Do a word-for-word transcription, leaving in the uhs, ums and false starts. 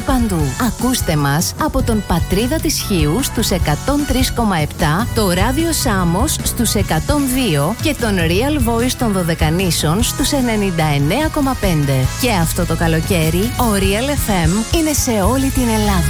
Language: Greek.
παντού. Ακούστε μας από τον Πατρίδα της Χίου στους εκατόν τρία κόμμα επτά, το ράδιο Σάμος στους εκατόν δύο και τον Real Voice των Δωδεκανήσων στους ενενήντα εννέα κόμμα πέντε. Και αυτό το καλοκαίρι ο Real εφ εμ είναι σε όλη την Ελλάδα.